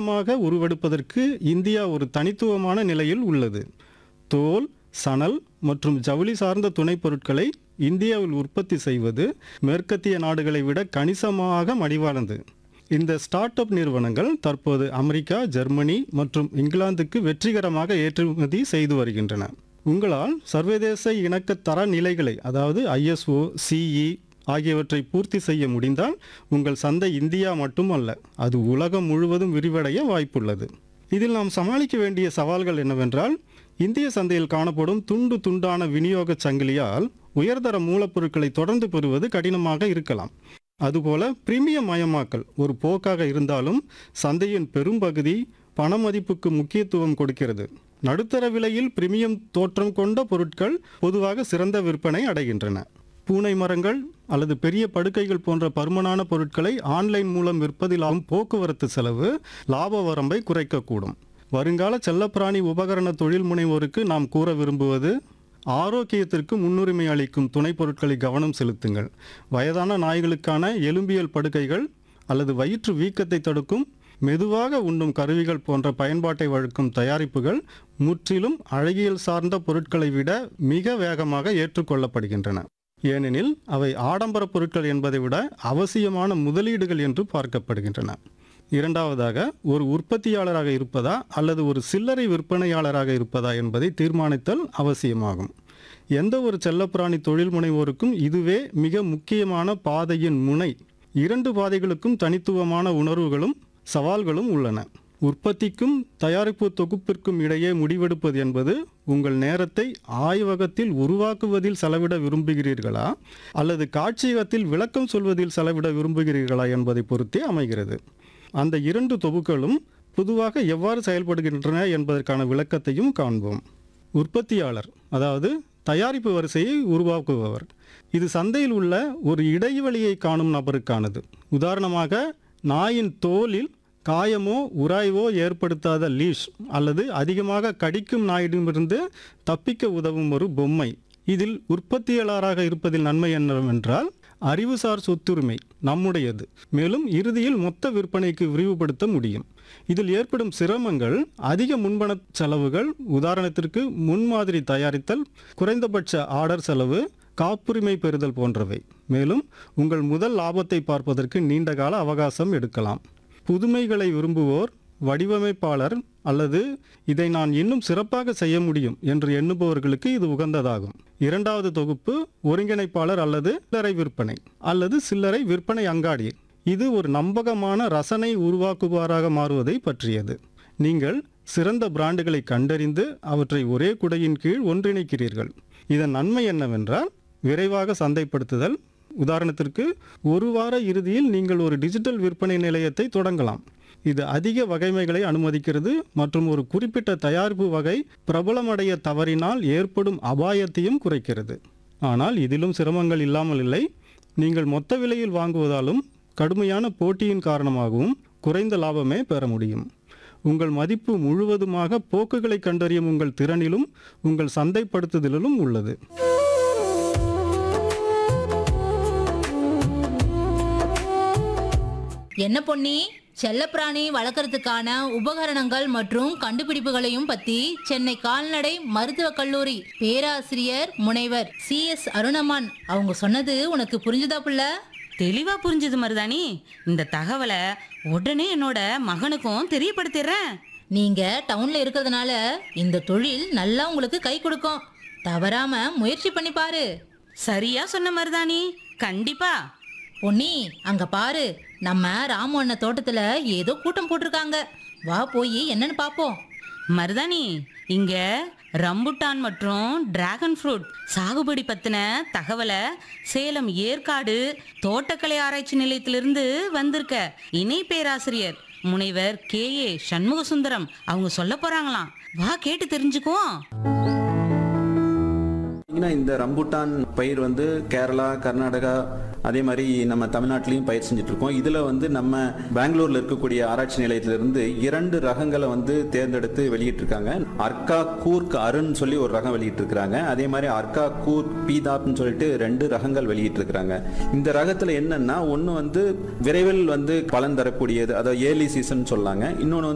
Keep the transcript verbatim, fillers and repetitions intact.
வேகமாக உருவெடுப்பதற்கு இந்தியா ஒரு தனித்துவமான நிலையில் உள்ளது. தோல், சணல் மற்றும் ஜவுளி சார்ந்த துணைப் பொருட்களை இந்தியாவில் உற்பத்தி செய்வது மேற்கத்திய நாடுகளை விட கணிசமாக மலிவானது. இந்த ஸ்டார்ட் அப் நிறுவனங்கள் தற்போது அமெரிக்கா, ஜெர்மனி மற்றும் இங்கிலாந்துக்கு வெற்றிகரமாக ஏற்றுமதி செய்து வருகின்றன. உங்களால் சர்வதேச இணக்க தர நிலைகளை, அதாவது ஐஎஸ்ஓ, சிஇ ஆகியவற்றை பூர்த்தி செய்ய முடிந்தால் உங்கள் சந்தை இந்தியா மட்டுமல்ல, அது உலகம் முழுவதும் விரிவடைய வாய்ப்புள்ளது. இதில் நாம் சமாளிக்க வேண்டிய சவால்கள் என்னவென்றால், இந்திய சந்தையில் காணப்படும் துண்டு துண்டான விநியோக சங்கிலியால் உயர்தர மூலப்பொருட்களை தொடர்ந்து பெறுவது கடினமாக இருக்கலாம். அதுபோல பிரீமியம் மயமாக்கல் ஒரு போக்காக இருந்தாலும் சந்தையின் பெரும்பகுதி பண மதிப்புக்கு முக்கியத்துவம் கொடுக்கிறது. நடுத்தர விலையில் பிரீமியம் தோற்றம் கொண்ட பொருட்கள் பொதுவாக சிறந்த விற்பனை அடைகின்றன. பூனை மரங்கள் அல்லது பெரிய படுக்கைகள் போன்ற பருமனான பொருட்களை ஆன்லைன் மூலம் விற்பதிலாகும் போக்குவரத்து செலவு லாப வரம்பை குறைக்கக்கூடும். வருங்கால செல்லப்பிராணி உபகரண தொழில் முனைவோருக்கு நாம் கூற விரும்புவது, ஆரோக்கியத்திற்கு முன்னுரிமை அளிக்கும் துணை பொருட்களை கவனம் செலுத்துங்கள். வயதான நாய்களுக்கான எலும்பியல் படுக்கைகள் அல்லது வயிற்று வீக்கத்தை தடுக்கும் மெதுவாக உண்ணும் கருவிகள் போன்ற பயன்பாட்டை வழங்கும் தயாரிப்புகள் முற்றிலும் அழகியல் சார்ந்த பொருட்களை விட மிக வேகமாக ஏற்றுக்கொள்ளப்படுகின்றன. ஏனெனில் அவை ஆடம்பர பொருட்கள் என்பதை விட அவசியமான முதலீடுகள் என்று பார்க்கப்படுகின்றன. இரண்டாவதாக, ஒரு உற்பத்தியாளராக இருப்பதா அல்லது ஒரு சில்லறை விற்பனையாளராக இருப்பதா என்பதை தீர்மானித்தல் அவசியமாகும். எந்த ஒரு செல்லப்பிராணி தொழில் முனைவோருக்கும் இதுவே மிக முக்கியமான பாதையின் முனை. இரண்டு பாதைகளுக்கும் தனித்துவமான உணர்வுகளும் சவால்களும் உள்ளன. உற்பத்திக்கும் தயாரிப்பு தொகுப்பிற்கும் இடையே முடிவெடுப்பது என்பது உங்கள் நேரத்தை ஆய்வகத்தில் உருவாக்குவதில் செலவிட விரும்புகிறீர்களா அல்லது காட்சியகத்தில் விளக்கம் சொல்வதில் செலவிட விரும்புகிறீர்களா என்பதை பொறுத்தே அமைகிறது. அந்த இரண்டு தொகுப்புகளும் பொதுவாக எவ்வாறு செயல்படுகின்றன என்பதற்கான விளக்கத்தையும் காண்போம். உற்பத்தியாளர், அதாவது தயாரிப்பு வரிசையை உருவாக்குபவர். இது சந்தையில் உள்ள ஒரு இடைவெளியை காணும் நபருக்கானது. உதாரணமாக, நாயின் தோலில் காயமோ உராய்வோ ஏற்படுத்தாத லீஷ் அல்லது அதிகமாக கடிக்கும் நாயிடமிருந்து தப்பிக்க உதவும் ஒரு பொம்மை. இதில் உற்பத்தியாளராக இருப்பதில் நன்மை என்னவென்றால், அறிவுசார் சொத்துரிமை நம்முடையது. மேலும் இறுதியில் மொத்த விற்பனைக்கு விரிவுபடுத்த முடியும். இதில் ஏற்படும் சிரமங்கள் அதிக முன்பண செலவுகள், உதாரணத்திற்கு முன்மாதிரி தயாரித்தல், குறைந்தபட்ச ஆர்டர் செலவு, காப்புரிமை பெறுதல் போன்றவை. மேலும் உங்கள் முதல் லாபத்தை பார்ப்பதற்கு நீண்டகால அவகாசம் எடுக்கலாம். புதுமைகளை விரும்புவோர், வடிவமைப்பாளர் அல்லது இதை நான் இன்னும் சிறப்பாக செய்ய முடியும் என்று எண்ணுபவர்களுக்கு இது உகந்ததாகும். இரண்டாவது தொகுப்பு ஒருங்கிணைப்பாளர் அல்லது சில்லறை விற்பனை அல்லது சில்லறை விற்பனை அங்காடி. இது ஒரு நம்பகமான ரசனை உருவாக்குபவராக மாறுவதை பற்றியது. நீங்கள் சிறந்த பிராண்டுகளை கண்டறிந்து அவற்றை ஒரே குடையின் கீழ் ஒன்றிணைக்கிறீர்கள். இதன் நன்மை என்னவென்றால், விரைவாக சந்தைப்படுத்துதல். உதாரணத்திற்கு, ஒரு வார இறுதியில் நீங்கள் ஒரு டிஜிட்டல் விற்பனை நிலையத்தை தொடங்கலாம். இது அதிக வகைமைகளை அனுமதிக்கிறது மற்றும் ஒரு குறிப்பிட்ட தயாரிப்பு வகை பிரபலமடைய தவறினால் ஏற்படும் அபாயத்தையும் குறைக்கிறது. ஆனால் இதிலும் சிரமங்கள் இல்லாமல் இல்லை. நீங்கள் மொத்த விலையில் வாங்குவதாலும் கடுமையான போட்டியின் காரணமாகவும் குறைந்த லாபமே பெற முடியும். உங்கள் மதிப்பு முழுவதுமாக போக்குகளை கண்டறியும் உங்கள் திறனிலும் உங்கள் சந்தைப்படுத்துதலிலும் உள்ளது. என்ன பொன்னி, செல்லப்பிராணி வளர்க்கறதுக்கான உபகரணங்கள் மற்றும் கண்டுபிடிப்புகளையும் பத்தி சென்னை கால்நடை மருத்துவக் கல்லூரி பேராசிரியர் முனைவர் சி எஸ் அருணமான் அவங்க சொன்னது உனக்கு புரிஞ்சுதா புள்ள? தெளிவா புரிஞ்சுது மருதாணி. இந்த தகவலை உடனே என்னோட மகனுக்கும் தெரியப்படுத்திடுறேன். நீங்க டவுன்ல இருக்கிறதுனால இந்த தொழில் நல்லா உங்களுக்கு கை கொடுக்கும். தவறாம முயற்சி பண்ணி பாரு. சரியா சொன்ன மருதாணி, கண்டிப்பா. பொன்னி, அங்க பாரு, நம்ம ராமு அண்ணன் தோட்டத்துல ஏதோ கூட்டம் போட்டிருக்காங்க. வா போய் என்னன்னு பாப்போம். மருதாணி, இங்க ரம்புட்டான் மற்றும் டிராகன் ஃப்ரூட் சாகுபடி பத்தின தகவலை சேலம் ஏற்காடு தோட்டக்கலை ஆராய்ச்சி நிலையத்திலிருந்து வந்திருக்க இணை பேராசிரியர் முனைவர் கே ஏ சண்முக சுந்தரம் அவங்க சொல்ல போறாங்களாம். வா கேட்டு தெரிஞ்சுக்குவோம். இந்த ரம்புட்டான் பயிர் வந்து கேரளா, கர்நாடகா, அதே மாதிரி நம்ம தமிழ்நாட்டிலையும் பயிர் செஞ்சுட்டு இருக்கோம். இதில் வந்து நம்ம பெங்களூர்ல இருக்கக்கூடிய ஆராய்ச்சி நிலையத்திலிருந்து இரண்டு ரகங்களை வந்து தேர்ந்தெடுத்து வெளியிட்டிருக்காங்க. அர்கா கூர்க் அருண் சொல்லி ஒரு ரகம் வெளியிட்டிருக்கிறாங்க. அதே மாதிரி அர்கா கூர்க் பீதாப்னு சொல்லிட்டு ரெண்டு ரகங்கள் வெளியிட்டிருக்கிறாங்க. இந்த ரகத்தில் என்னன்னா, ஒன்று வந்து விரைவில் வந்து பலன் தரக்கூடியது, அதாவது ஏர்லி சீசன் சொல்லாங்க. இன்னொன்று